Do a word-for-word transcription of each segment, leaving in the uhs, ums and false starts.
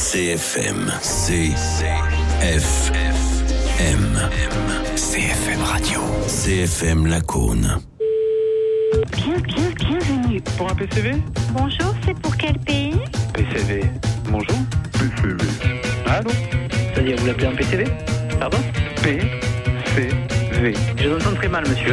C F M. C F M. C F M Radio. C F M Lacaune. Bien, bien, bienvenue. Pour un P C V ? Bonjour, c'est pour quel pays ? P C V. Bonjour. P C V. Allô ? C'est-à-dire, vous l'appelez un P C V ? Pardon ? P C V. Je vous entends très mal, monsieur.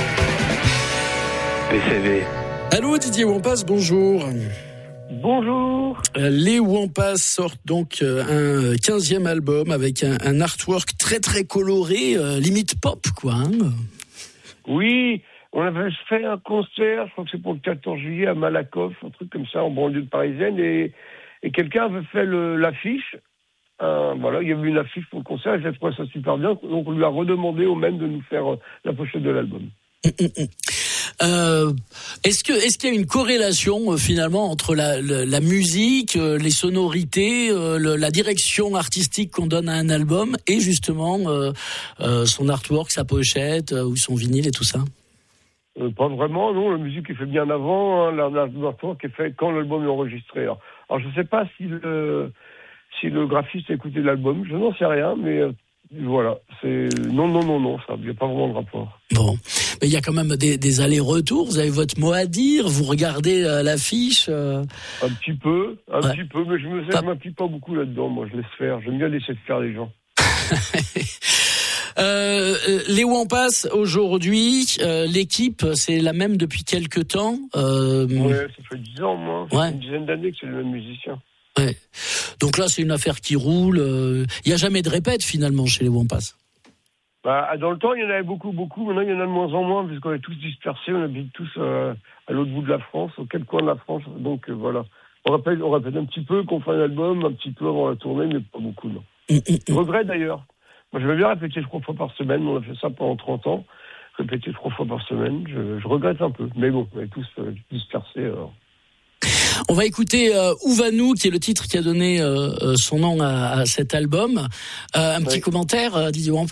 P C V. Allô, Didier Wampas, bonjour. Bonjour. Euh, les Wampas sortent donc euh, un quinzième album avec un, un artwork très très coloré, euh, limite pop, quoi. Hein. Oui, on avait fait un concert, je crois que c'est pour le quatorze juillet à Malakoff, un truc comme ça, en banlieue parisienne, et, et quelqu'un avait fait le, l'affiche. Euh, voilà, il y avait une affiche pour le concert, et j'ai trouvé ça super bien, donc on lui a redemandé au même de nous faire euh, la pochette de l'album. Mmh, mmh. Euh, est-ce que est-ce qu'il y a une corrélation euh, finalement entre la, la, la musique, euh, les sonorités, euh, le, la direction artistique qu'on donne à un album et justement euh, euh, son artwork, sa pochette euh, ou son vinyle et tout ça? Euh, pas vraiment, non. La musique est faite bien avant, hein, l'artwork est fait quand l'album est enregistré. Alors, alors je ne sais pas si le si le graphiste a écouté l'album, je n'en sais rien, mais euh, voilà, c'est non, non, non, non, ça, il n'y a pas vraiment de rapport. Bon, mais il y a quand même des, des allers-retours. Vous avez votre mot à dire. Vous regardez euh, l'affiche. Euh... Un petit peu, un ouais. petit peu, mais je me sais, pas... je m'implique pas beaucoup là-dedans. Moi, je laisse faire. J'aime bien laisser faire les gens. euh, les Wampas aujourd'hui, euh, l'équipe, c'est la même depuis quelques temps. Euh... Ouais, ça fait dix ans, moi. Ça ouais. fait une dizaine d'années que c'est le même musicien. Ouais. Donc là, c'est une affaire qui roule. Il euh, n'y a jamais de répète finalement chez les Wampas. Bah, dans le temps, il y en avait beaucoup, beaucoup. Maintenant, il y en a de moins en moins, puisqu'on est tous dispersés. On habite tous euh, à l'autre bout de la France, au quatre coins de la France. Donc euh, voilà. On répète, on répète un petit peu qu'on fait un album, un petit peu avant la tournée, mais pas beaucoup, non. Mmh, mmh. Je regrette d'ailleurs. Moi, je vais bien répéter trois fois par semaine. On a fait ça pendant trente ans. Répéter trois fois par semaine. Je, je regrette un peu. Mais bon, on est tous euh, dispersés. Alors. On va écouter euh, Ouvanou, qui est le titre qui a donné euh, son nom à, à cet album. Euh, un petit oui. commentaire, euh, Didier Wampas ?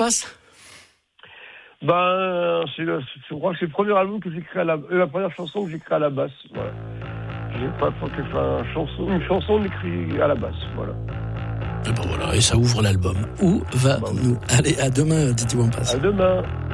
Ben, c'est le, je crois que c'est le premier album que j'ai créé à la, euh, la première chanson que j'ai créée à la basse. Voilà. J'ai pas fait une chanson, une chanson écrite à la basse. Voilà. Et ben voilà, et ça ouvre l'album. Ouvanou. Ben, oui. Allez, à demain, Didier Wampas. À demain.